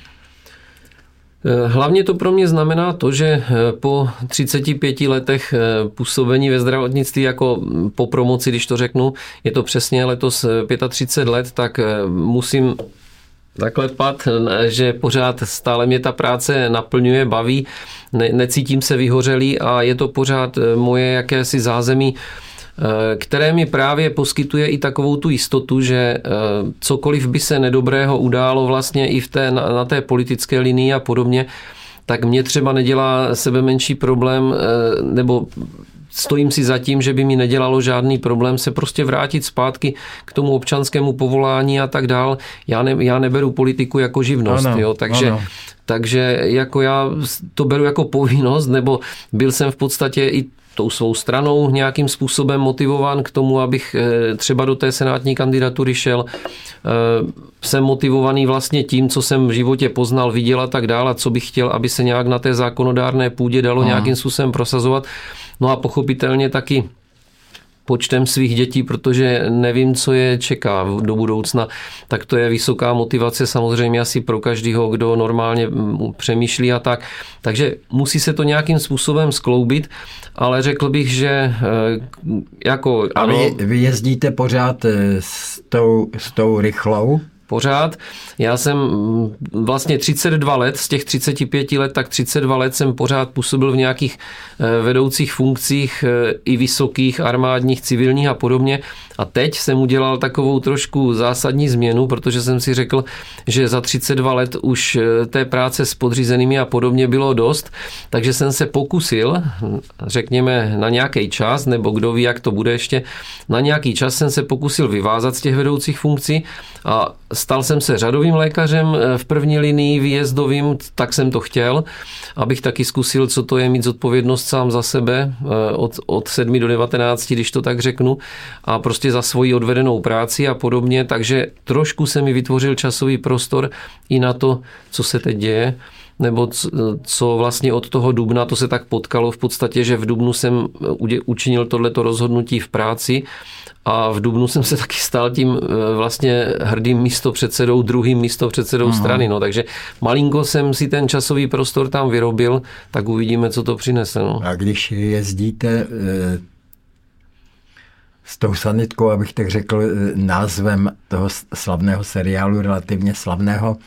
Hlavně to pro mě znamená to, že po třiceti pěti letech působení ve zdravotnictví, jako po promoci, když to řeknu, je to přesně letos třicet pět let, tak musím zaklepat, že pořád stále mě ta práce naplňuje, baví, ne, necítím se vyhořelý a je to pořád moje jakési zázemí, které mi právě poskytuje i takovou tu jistotu, že cokoliv by se nedobrého událo vlastně i v té, na, na té politické linii a podobně, tak mě třeba nedělá sebe menší problém, nebo stojím si za tím, že by mi nedělalo žádný problém se prostě vrátit zpátky k tomu občanskému povolání a tak dál. Já, ne, já neberu politiku jako živnost, ano, jo, takže, ano. takže jako já to beru jako povinnost, nebo byl jsem v podstatě i tou svou stranou nějakým způsobem motivován k tomu, abych třeba do té senátní kandidatury šel. Jsem motivovaný vlastně tím, co jsem v životě poznal, viděl a tak dále, a co bych chtěl, aby se nějak na té zákonodárné půdě dalo Aha. nějakým způsobem prosazovat. No a pochopitelně taky počtem svých dětí, protože nevím, co je čeká do budoucna, tak to je vysoká motivace samozřejmě asi pro každého, kdo normálně přemýšlí a tak. Takže musí se to nějakým způsobem skloubit, ale řekl bych, že jako... A vy, vy jezdíte pořád s tou, s tou rychlou? pořád. Já jsem vlastně třicet dva let, z těch třiceti pěti let, tak třicet dva let jsem pořád působil v nějakých vedoucích funkcích i vysokých, armádních, civilních a podobně. A teď jsem udělal takovou trošku zásadní změnu, protože jsem si řekl, že za třicet dva let už té práce s podřízenými a podobně bylo dost, takže jsem se pokusil, řekněme na nějaký čas, nebo kdo ví, jak to bude ještě, na nějaký čas jsem se pokusil vyvázat z těch vedoucích funkcí a stal jsem se řadovým lékařem v první linii výjezdovým, tak jsem to chtěl, abych taky zkusil, co to je mít zodpovědnost sám za sebe od, od sedmi do devatenácti, když to tak řeknu, a prostě za svoji odvedenou práci a podobně, takže trošku se mi vytvořil časový prostor i na to, co se teď děje, nebo co vlastně od toho dubna, to se tak potkalo v podstatě, že v dubnu jsem učinil tohleto rozhodnutí v práci a v dubnu jsem se taky stal tím vlastně hrdým místopředsedou, druhým místopředsedou Aha. strany. No, takže malinko jsem si ten časový prostor tam vyrobil, tak uvidíme, co to přinese. No. A když jezdíte s tou sanitkou, abych tak řekl názvem toho slavného seriálu, relativně slavného,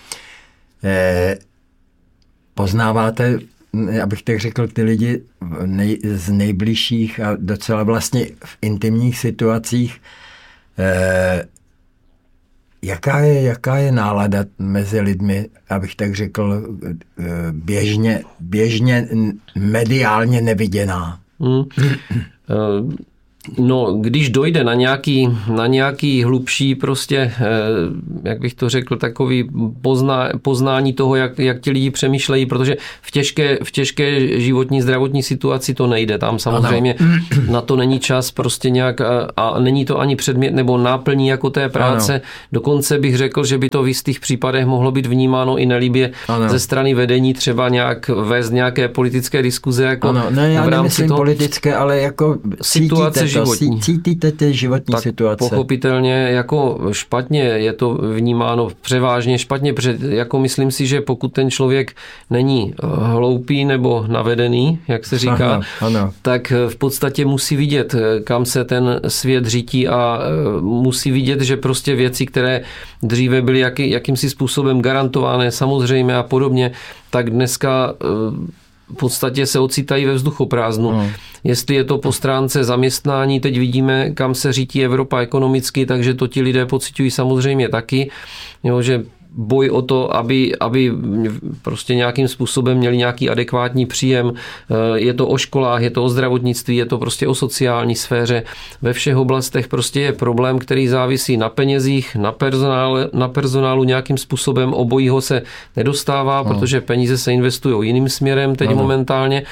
poznáváte, abych tak řekl, ty lidi nej, z nejbližších a docela vlastně v intimních situacích. Eh, jaká, je, jaká je nálada mezi lidmi, abych tak řekl, eh, běžně, běžně mediálně neviděná? Hmm. No, když dojde na nějaký, na nějaký hlubší prostě, jak bych to řekl, takový pozná, poznání toho, jak, jak ti lidi přemýšlejí, protože v těžké, v těžké životní zdravotní situaci to nejde. Tam samozřejmě ano. na to není čas prostě nějak a, a není to ani předmět nebo náplní jako té práce. Ano. Dokonce bych řekl, že by to v jistých případech mohlo být vnímáno i nelíbě ano. ze strany vedení, třeba nějak vést nějaké politické diskuze. Jako ano, ne, já v rámci nemyslím toho, politické, ale jako situace životní. Cítíte ty životní tak situace? Pochopitelně jako špatně je to vnímáno, převážně špatně, protože jako myslím si, že pokud ten člověk není hloupý nebo navedený, jak se říká, ano, ano. tak v podstatě musí vidět, kam se ten svět řítí a musí vidět, že prostě věci, které dříve byly jaký, jakýmsi způsobem garantované, samozřejmě a podobně, tak dneska v podstatě se ocitají ve vzduchoprázdnu. Hmm. Jestli je to po stránce zaměstnání, teď vidíme, kam se řítí Evropa ekonomicky, takže to ti lidé pociťují samozřejmě taky, jo, že boj o to, aby, aby prostě nějakým způsobem měli nějaký adekvátní příjem. Je to o školách, je to o zdravotnictví, je to prostě o sociální sféře. Ve všech oblastech prostě je problém, který závisí na penězích, na personálu, na personálu nějakým způsobem. Obojího se nedostává, no. protože peníze se investují jiným směrem teď no, no. momentálně.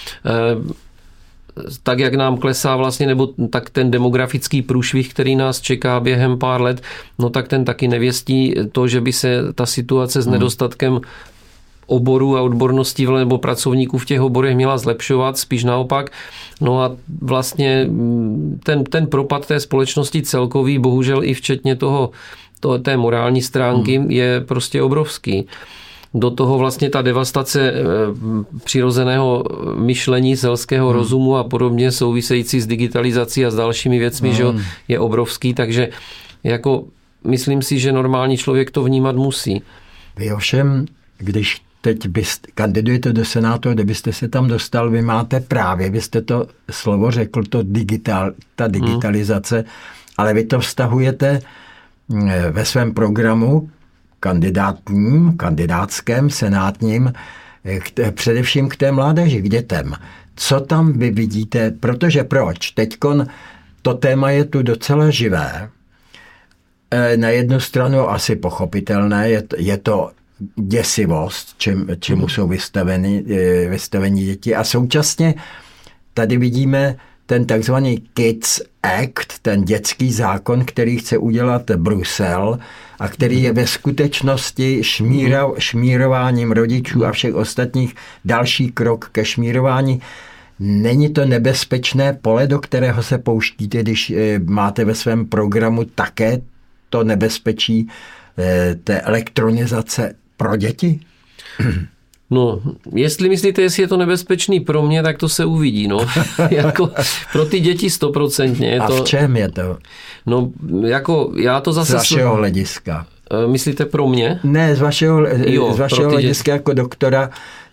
Tak, jak nám klesá vlastně, nebo tak ten demografický průšvih, který nás čeká během pár let, no tak ten taky nevěstí to, že by se ta situace s nedostatkem oborů a odborností nebo pracovníků v těch oborech měla zlepšovat, spíš naopak. No a vlastně ten, ten propad té společnosti celkový, bohužel i včetně toho, to, té morální stránky, hmm. je prostě obrovský. Do toho vlastně ta devastace přirozeného myšlení, selského hmm. rozumu a podobně související s digitalizací a s dalšími věcmi, hmm. že je obrovský, takže jako myslím si, že normální člověk to vnímat musí. Vy ovšem, když teď byste, kandidujete do Senátu, kdybyste se tam dostal, vy máte právě, vy jste to slovo řekl, to digital, ta digitalizace, hmm. ale vy to vztahujete ve svém programu kandidátním, kandidátském, senátním, k té, především k té mládeži, k dětem. Co tam vy vidíte? Protože proč? Teďkon to téma je tu docela živé. Na jednu stranu asi pochopitelné, je, je to děsivost, čem, čemu jsou vystaveni, vystaveni děti. A současně tady vidíme ten takzvaný Kids Act, ten dětský zákon, který chce udělat Brusel a který je ve skutečnosti šmíra, šmírováním rodičů a všech ostatních další krok ke šmírování. Není to nebezpečné pole, do kterého se pouštíte, když máte ve svém programu také to nebezpečí té elektronizace pro děti? No, jestli myslíte, jestli je to nebezpečný pro mě, tak to se uvidí, no. Jako pro ty děti stoprocentně. A to, v čem je to? No, jako já to zase... Z vašeho hlediska. Myslíte pro mě? Ne, z vašeho, jo, z vašeho hlediska jako doktora,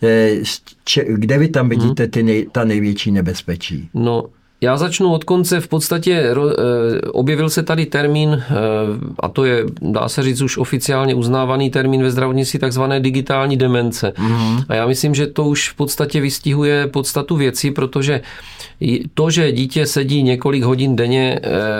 kde vy tam vidíte ty nej, ta největší nebezpečí? No, já začnu od konce. V podstatě objevil se tady termín, a to je, dá se říct, už oficiálně uznávaný termín ve zdravotnictví, takzvané digitální demence. Mm-hmm. A já myslím, že to už v podstatě vystihuje podstatu věci, protože to, že dítě sedí několik hodin denně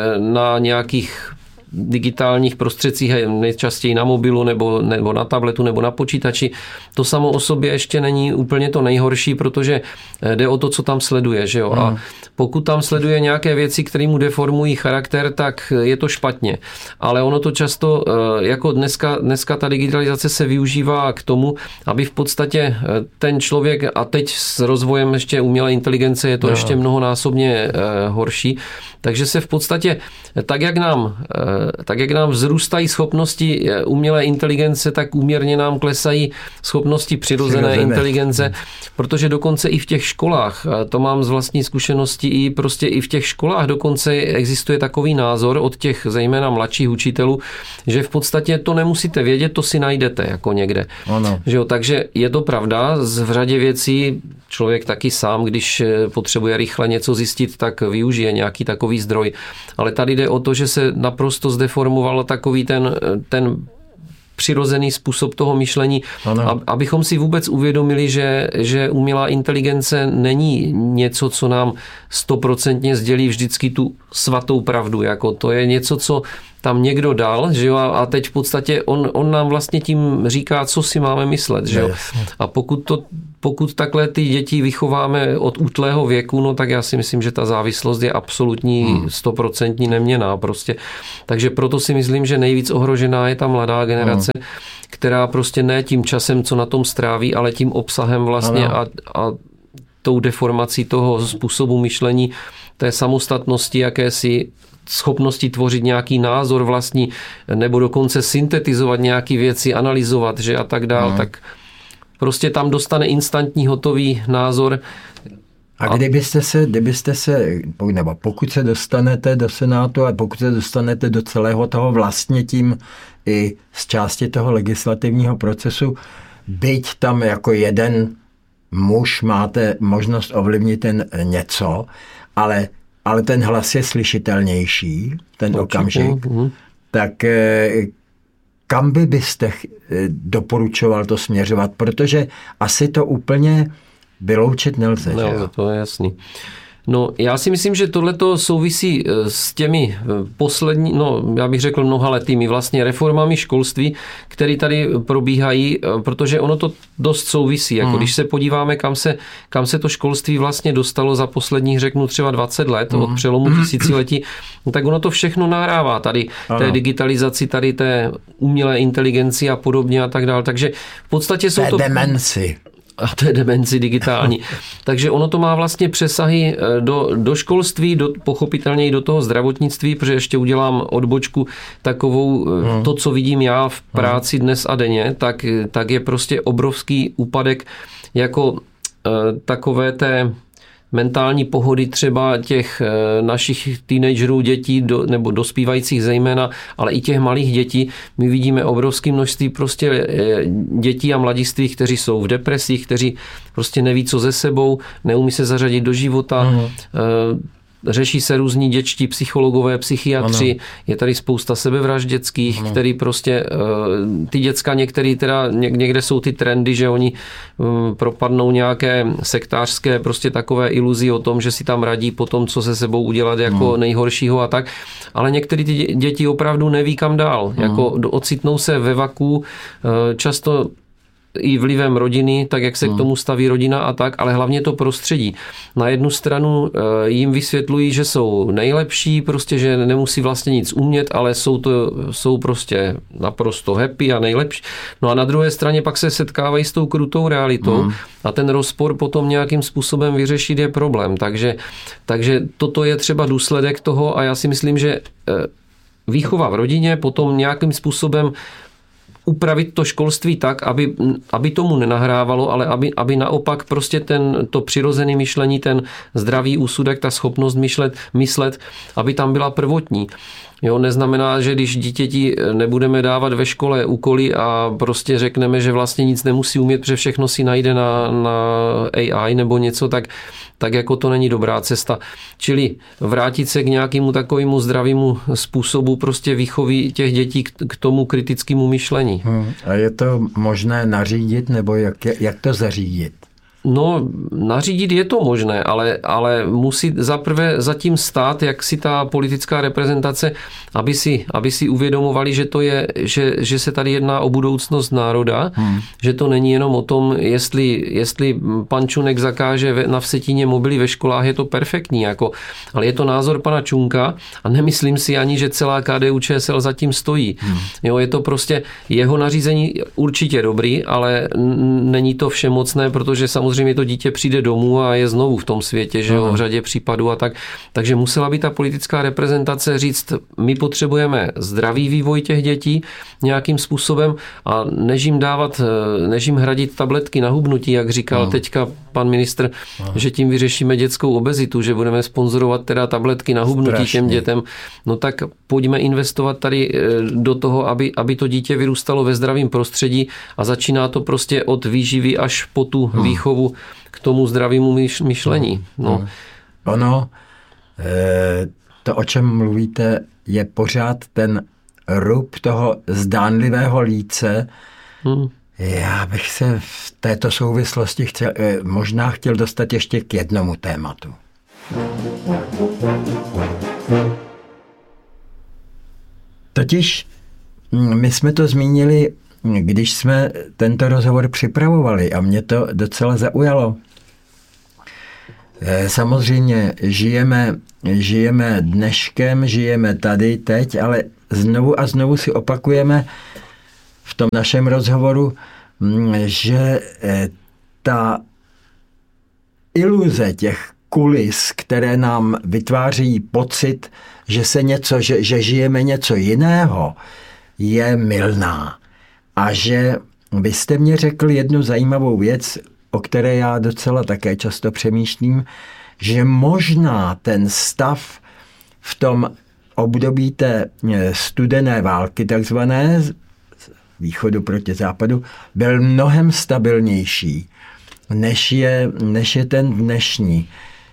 na nějakých digitálních prostředcích, nejčastěji na mobilu nebo, nebo na tabletu nebo na počítači, to samo o sobě ještě není úplně to nejhorší, protože jde o to, co tam sleduje. Že jo? Mm. A pokud tam sleduje nějaké věci, které mu deformují charakter, tak je to špatně. Ale ono to často, jako dneska, dneska ta digitalizace se využívá k tomu, aby v podstatě ten člověk, a teď s rozvojem ještě umělé inteligence je to no. ještě mnohonásobně horší, takže se v podstatě, tak jak nám, tak jak nám vzrůstají schopnosti umělé inteligence, tak úměrně nám klesají schopnosti přirozené, přirozené inteligence, protože dokonce i v těch školách, to mám z vlastní zkušenosti, i prostě i v těch školách dokonce existuje takový názor od těch zejména mladších učitelů, že v podstatě to nemusíte vědět, to si najdete jako někde. Ano. Že jo, takže je to pravda, v řadě věcí člověk taky sám, když potřebuje rychle něco zjistit, tak využije nějaký takový zdroj. Ale tady jde o to, že se naprosto zdeformoval takový ten, ten přirozený způsob toho myšlení, ano. abychom si vůbec uvědomili, že, že umělá inteligence není něco, co nám stoprocentně sdělí vždycky tu svatou pravdu. Jako to je něco, co tam někdo dal, že jo, a teď v podstatě on, on nám vlastně tím říká, co si máme myslet, že jo. A pokud to Pokud takhle ty děti vychováme od útlého věku, no tak já si myslím, že ta závislost je absolutní, stoprocentní neměnná prostě. Takže proto si myslím, že nejvíc ohrožená je ta mladá generace, hmm. která prostě ne tím časem, co na tom stráví, ale tím obsahem vlastně a, a tou deformací toho způsobu myšlení, té samostatnosti, jakési schopnosti tvořit nějaký názor vlastní, nebo dokonce syntetizovat nějaké věci, analyzovat, že a tak dál, hmm. tak prostě tam dostane instantní hotový názor. A kdybyste se, kdybyste se, nebo pokud se dostanete do Senátu a pokud se dostanete do celého toho vlastně tím i z části toho legislativního procesu, byť tam jako jeden muž máte možnost ovlivnit ten něco, ale, ale ten hlas je slyšitelnější, ten Určitě. okamžik, mm. tak kam by byste doporučoval to směřovat? Protože asi to úplně vyloučit nelze. No, že? To je jasný. No, já si myslím, že tohleto souvisí s těmi poslední, no, já bych řekl mnohaletými vlastně reformami školství, které tady probíhají, protože ono to dost souvisí. Jako mm. když se podíváme, kam se, kam se to školství vlastně dostalo za posledních, řeknu, třeba dvacet let mm. od přelomu tisíciletí, tak ono to všechno nahrává tady ano. té digitalizaci, tady té umělé inteligenci a podobně a tak dále. Takže v podstatě jsou to... demenci. A to je demenci digitální. Takže ono to má vlastně přesahy do, do školství, do, pochopitelně i do toho zdravotnictví, protože ještě udělám odbočku takovou, hmm. to, co vidím já v práci dnes a denně, tak, tak je prostě obrovský úpadek jako e, takové té mentální pohody třeba těch našich teenagerů, dětí do, nebo dospívajících zejména, ale i těch malých dětí. My vidíme obrovské množství prostě dětí a mladistvých, kteří jsou v depresích, kteří prostě neví, co ze sebou, neumí se zařadit do života, mm. řeší se různí dětští psychologové, psychiatři, ano. je tady spousta sebevražd dětských, ano. který prostě, ty děcka některý teda, někde jsou ty trendy, že oni propadnou nějaké sektářské prostě takové iluzi o tom, že si tam radí po tom, co se sebou udělat jako ano. nejhoršího a tak, ale některé ty děti opravdu neví kam dál, ano. jako ocitnou se ve vaku, často i vlivem rodiny, tak jak se k tomu staví rodina a tak, ale hlavně to prostředí. Na jednu stranu jim vysvětlují, že jsou nejlepší, prostě, že nemusí vlastně nic umět, ale jsou to, jsou prostě naprosto happy a nejlepší. No a na druhé straně pak se setkávají s tou krutou realitou mm. a ten rozpor potom nějakým způsobem vyřešit je problém. Takže, takže toto je třeba důsledek toho a já si myslím, že výchova v rodině potom nějakým způsobem upravit to školství tak, aby, aby tomu nenahrávalo, ale aby, aby naopak prostě ten, to přirozené myšlení, ten zdravý úsudek, ta schopnost myšlet, myslet, aby tam byla prvotní. Jo, neznamená, že když dítěti nebudeme dávat ve škole úkoly a prostě řekneme, že vlastně nic nemusí umět, protože všechno si najde na, na A I nebo něco, tak, tak jako to není dobrá cesta. Čili vrátit se k nějakému takovému zdravému způsobu prostě výchovy těch dětí k tomu kritickému myšlení. Hmm. A je to možné nařídit, nebo jak, jak to zařídit? No, nařídit je to možné, ale, ale musí zaprvé zatím stát, jak si ta politická reprezentace, aby si, aby si uvědomovali, že, to je, že, že se tady jedná o budoucnost národa, hmm. že to není jenom o tom, jestli, jestli pan Čunek zakáže na Vsetíně mobily ve školách, je to perfektní, jako, ale je to názor pana Čunka a nemyslím si ani, že celá K D U Č S L zatím stojí. Hmm. Jo, je to prostě jeho nařízení určitě dobrý, ale není to všemocné, protože samozřejmě Samozřejmě to dítě přijde domů a je znovu v tom světě, že jo, v řadě případů a tak. Takže musela by ta politická reprezentace říct, my potřebujeme zdravý vývoj těch dětí nějakým způsobem a než jim dávat, než jim hradit tabletky na hubnutí, jak říkal no. teďka pan ministr, no. že tím vyřešíme dětskou obezitu, že budeme sponzorovat teda tabletky na hubnutí Strašný. těm dětem, no tak pojďme investovat tady do toho, aby, aby to dítě vyrůstalo ve zdravém prostředí a začíná to prostě od výživy až po tu hmm. výchovu k tomu zdravému myšlení. No. Ono, to, o čem mluvíte, je pořád ten rub toho zdánlivého líce. Hmm. Já bych se v této souvislosti chtěl, možná chtěl dostat ještě k jednomu tématu. Totiž my jsme to zmínili, když jsme tento rozhovor připravovali a mě to docela zaujalo. Samozřejmě žijeme, žijeme dneškem, žijeme tady, teď, ale znovu a znovu si opakujeme v tom našem rozhovoru, že ta iluze těch kulis, které nám vytváří pocit, že se něco, že, že žijeme něco jiného, je mylná. A že byste mě řekl jednu zajímavou věc, o které já docela také často přemýšlím, že možná ten stav v tom období té studené války, takzvané východu proti západu, byl mnohem stabilnější, než je, než je ten dnešní.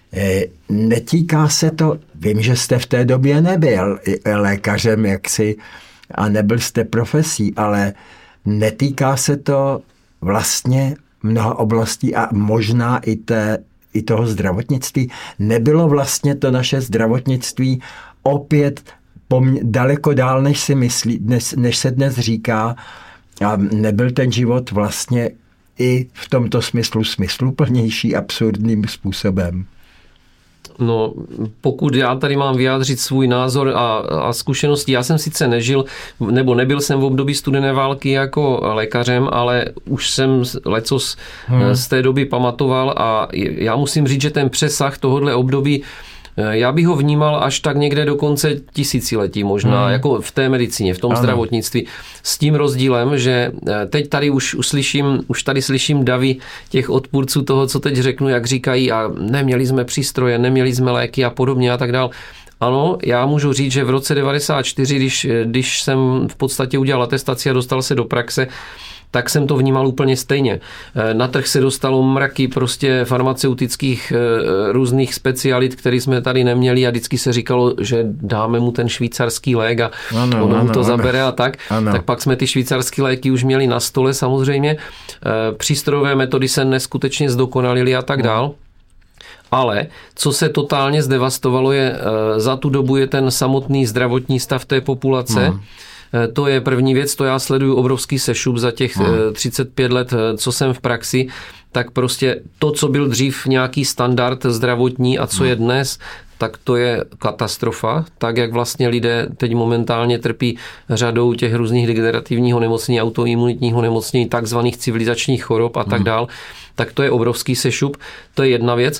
Netýká se to, vím, že jste v té době nebyl lékařem jaksi a nebyl jste profesí, ale netýká se to vlastně mnoha oblastí a možná i, té, i toho zdravotnictví. Nebylo vlastně to naše zdravotnictví opět pomě- daleko dál, než, si myslí, dnes, než se dnes říká, a nebyl ten život vlastně i v tomto smyslu smysluplnější absurdním způsobem. No, pokud já tady mám vyjádřit svůj názor a, a zkušenosti, já jsem sice nežil, nebo nebyl jsem v období studené války jako lékařem, ale už jsem lecos hmm. z té doby pamatoval a já musím říct, že ten přesah tohohle období, já bych ho vnímal až tak někde do konce tisíciletí možná, hmm. jako v té medicíně, v tom ano. zdravotnictví. S tím rozdílem, že teď tady už uslyším, už tady slyším davy těch odpůrců toho, co teď řeknu, jak říkají, a neměli jsme přístroje, neměli jsme léky a podobně a tak dál. Ano, já můžu říct, že v roce devadesát čtyři, když, když jsem v podstatě udělal atestaci a dostal se do praxe, tak jsem to vnímal úplně stejně. Na trh se dostalo mraky prostě farmaceutických různých specialit, které jsme tady neměli a vždycky se říkalo, že dáme mu ten švýcarský lék a ano, ono mu to ano, zabere a tak. Ano. Tak pak jsme ty švýcarské léky už měli na stole samozřejmě. Přístrojové metody se neskutečně zdokonalily a tak dál. Ale co se totálně zdevastovalo je, za tu dobu je ten samotný zdravotní stav té populace. Hmm. To je první věc, to já sleduju obrovský sešup za těch hmm. třicet pět let, co jsem v praxi, tak prostě to, co byl dřív nějaký standard zdravotní a co hmm. je dnes, tak to je katastrofa. Tak, jak vlastně lidé teď momentálně trpí řadou těch různých degenerativních onemocnění, autoimunitních onemocnění, takzvaných civilizačních chorob a tak dál, tak to je obrovský sešup. To je jedna věc.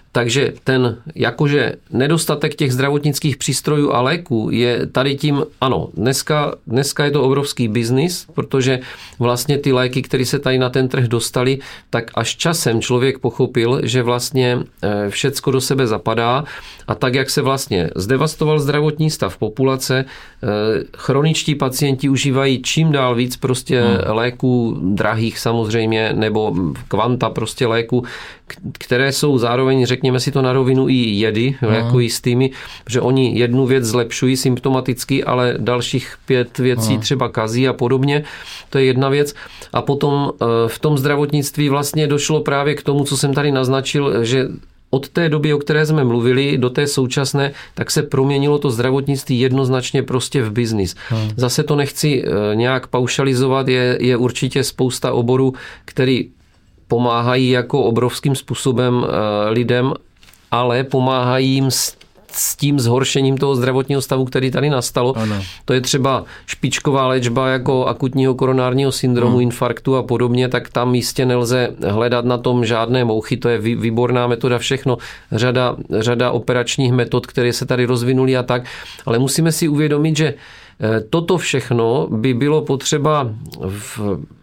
Takže ten jakože nedostatek těch zdravotnických přístrojů a léků je tady tím, ano, dneska, dneska je to obrovský biznis, protože vlastně ty léky, které se tady na ten trh dostaly, tak až časem člověk pochopil, že vlastně všecko do sebe zapadá a tak, jak se vlastně zdevastoval zdravotní stav populace, chroničtí pacienti užívají čím dál víc prostě hmm. léků drahých samozřejmě, nebo kvanta prostě léků, které jsou zároveň, řekněme si to na rovinu, i jedy, hmm. jako jistými, že oni jednu věc zlepšují symptomaticky, ale dalších pět věcí hmm. třeba kazí a podobně. To je jedna věc. A potom v tom zdravotnictví vlastně došlo právě k tomu, co jsem tady naznačil, že od té doby, o které jsme mluvili, do té současné, tak se proměnilo to zdravotnictví jednoznačně prostě v biznis. Hmm. Zase to nechci nějak paušalizovat, je, je určitě spousta oborů, který pomáhají jako obrovským způsobem lidem, ale pomáhají jim s, s tím zhoršením toho zdravotního stavu, který tady nastalo. Ano. To je třeba špičková léčba jako akutního koronárního syndromu, hmm. infarktu a podobně, tak tam jistě nelze hledat na tom žádné mouchy, to je výborná metoda, všechno, řada, řada operačních metod, které se tady rozvinuly a tak, ale musíme si uvědomit, že toto všechno by bylo potřeba v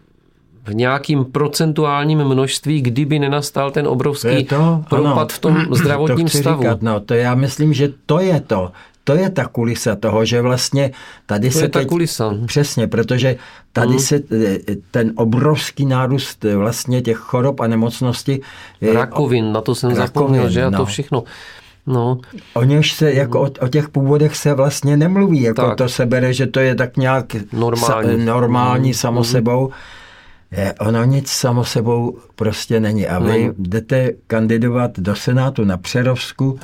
v nějakým procentuálním množství, kdyby nenastal ten obrovský to, propad ano, v tom zdravotním to stavu. Říkat, no, to já myslím, že to je to. To je ta kulisa toho, že vlastně tady to se je ta teď, kulisa. Přesně, protože tady hmm. se ten obrovský nárůst vlastně těch chorob a nemocnosti. Rakovin, na to jsem rakovin, zapomněl, že a no. to všechno. No. O něž se, jako o, o těch původech se vlastně nemluví, jako tak. To se bere, že to je tak nějak normální, sa, normální hmm. samo sebou. Je, ono nic samo sebou prostě není. A vy jdete kandidovat do Senátu na Přerovsku,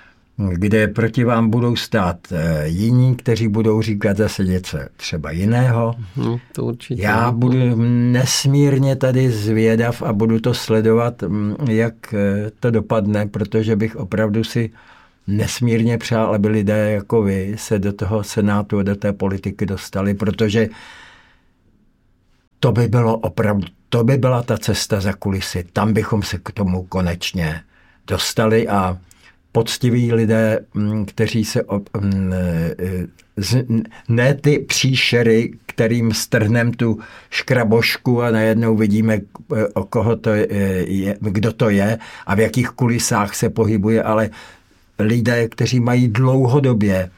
kde proti vám budou stát jiní, kteří budou říkat zase něco třeba jiného. Hmm, to určitě. Já budu nesmírně tady zvědav a budu to sledovat, jak to dopadne, protože bych opravdu si nesmírně přál, aby lidé jako vy se do toho Senátu a do té politiky dostali, protože to by bylo opravdu, to by byla ta cesta za kulisy. Tam bychom se k tomu konečně dostali a poctiví lidé, kteří se ne ty příšery, kterým strhnem tu škrabošku a najednou vidíme, o koho to je, kdo to je a v jakých kulisách se pohybuje, ale lidé, kteří mají dlouhodobě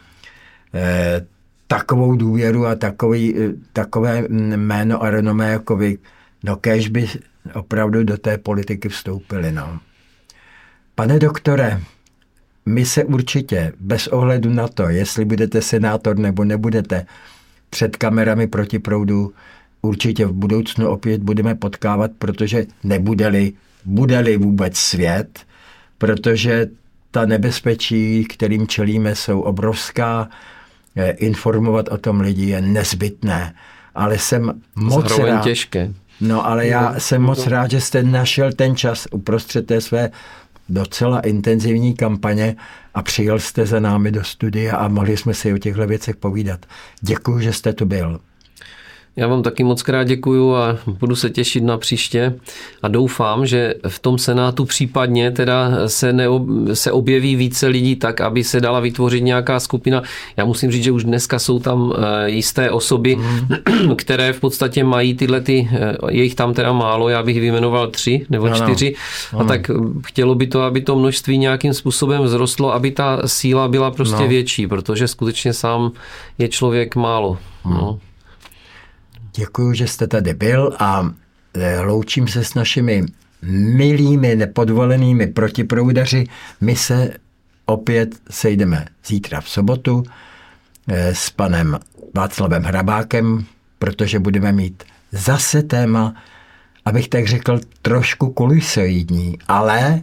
takovou důvěru a takový, takové jméno a renomé jako vy, no kéž by opravdu do té politiky vstoupili. No. Pane doktore, my se určitě, bez ohledu na to, jestli budete senátor nebo nebudete, před kamerami proti proudu určitě v budoucnu opět budeme potkávat, protože nebude-li, bude-li vůbec svět, protože ta nebezpečí, kterým čelíme, jsou obrovská. Informovat o tom lidi je nezbytné, ale jsem moc Zároveň rád. těžké. No, ale já jsem moc rád, že jste našel ten čas uprostřed té své docela intenzivní kampaně a přijel jste za námi do studia a mohli jsme si o těchto věcech povídat. Děkuji, že jste tu byl. Já vám taky moc krát děkuju a budu se těšit na příště a doufám, že v tom Senátu případně teda se, neob, se objeví více lidí tak, aby se dala vytvořit nějaká skupina. Já musím říct, že už dneska jsou tam jisté osoby, mm. které v podstatě mají tyhle ty, je jich tam teda málo, já bych vyjmenoval tři nebo ano. čtyři a ano. tak chtělo by to, aby to množství nějakým způsobem vzrostlo, aby ta síla byla prostě no. větší, protože skutečně sám je člověk málo. Mm. No. Děkuji, že jste tady byl a loučím se s našimi milými nepodvolenými protiproudaři. My se opět sejdeme zítra v sobotu s panem Václavem Hrabákem, protože budeme mít zase téma, abych tak řekl, trošku kulisoidní, ale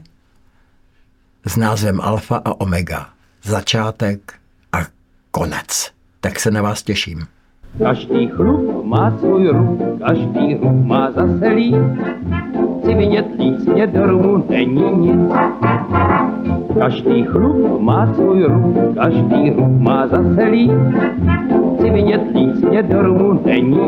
s názvem Alfa a Omega. Začátek a konec. Tak se na vás těším. Každý chlup má svůj ruch, každý ruch má zase líp. Si vidět lícně do rumu není nic. Každý chlup má svůj ruch, každý ruch má zase líp. Si vidět lícně do rumu není